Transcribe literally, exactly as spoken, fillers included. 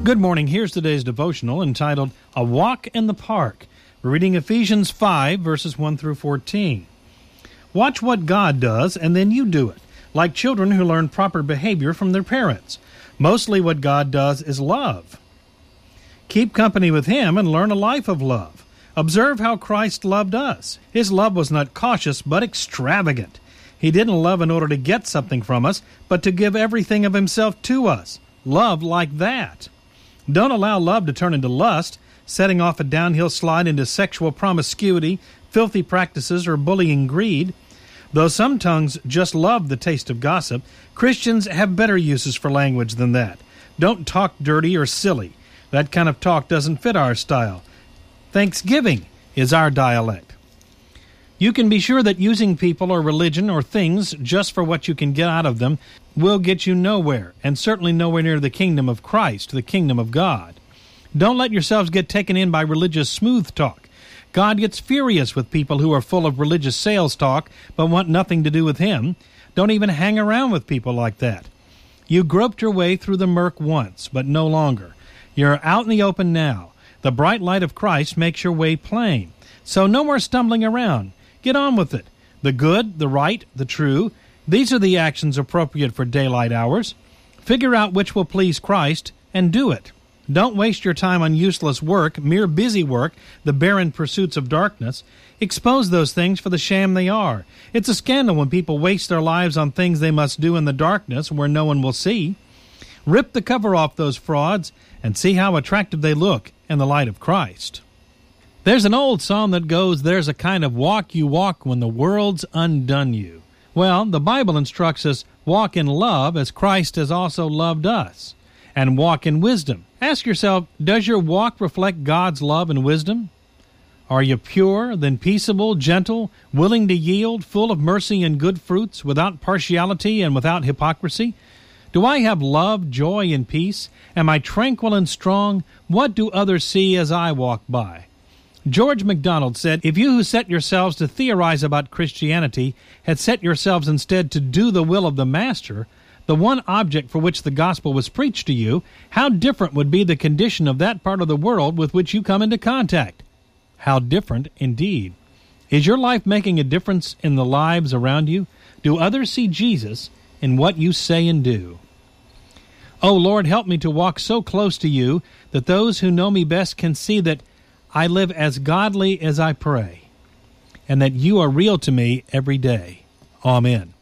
Good morning. Here's today's devotional entitled, A Walk in the Park. We're reading Ephesians five, verses one through fourteen. Watch what God does, and then you do it, like children who learn proper behavior from their parents. Mostly what God does is love. Keep company with Him and learn a life of love. Observe how Christ loved us. His love was not cautious, but extravagant. He didn't love in order to get something from us, but to give everything of Himself to us. Love like that. Don't allow love to turn into lust, setting off a downhill slide into sexual promiscuity, filthy practices, or bullying greed. Though some tongues just love the taste of gossip, Christians have better uses for language than that. Don't talk dirty or silly. That kind of talk doesn't fit our style. Thanksgiving is our dialect. You can be sure that using people or religion or things just for what you can get out of them will get you nowhere, and certainly nowhere near the kingdom of Christ, the kingdom of God. Don't let yourselves get taken in by religious smooth talk. God gets furious with people who are full of religious sales talk but want nothing to do with Him. Don't even hang around with people like that. You groped your way through the murk once, but no longer. You're out in the open now. The bright light of Christ makes your way plain. So no more stumbling around. Get on with it. The good, the right, the true, these are the actions appropriate for daylight hours. Figure out which will please Christ and do it. Don't waste your time on useless work, mere busy work, the barren pursuits of darkness. Expose those things for the sham they are. It's a scandal when people waste their lives on things they must do in the darkness where no one will see. Rip the cover off those frauds and see how attractive they look in the light of Christ. There's an old song that goes, there's a kind of walk you walk when the world's undone you. Well, the Bible instructs us, walk in love as Christ has also loved us, and walk in wisdom. Ask yourself, does your walk reflect God's love and wisdom? Are you pure, then peaceable, gentle, willing to yield, full of mercy and good fruits, without partiality and without hypocrisy? Do I have love, joy, and peace? Am I tranquil and strong? What do others see as I walk by? George MacDonald said, if you who set yourselves to theorize about Christianity had set yourselves instead to do the will of the Master, the one object for which the gospel was preached to you, how different would be the condition of that part of the world with which you come into contact? How different indeed. Is your life making a difference in the lives around you? Do others see Jesus in what you say and do? Oh, Lord, help me to walk so close to you that those who know me best can see that I live as godly as I pray, and that you are real to me every day. Amen.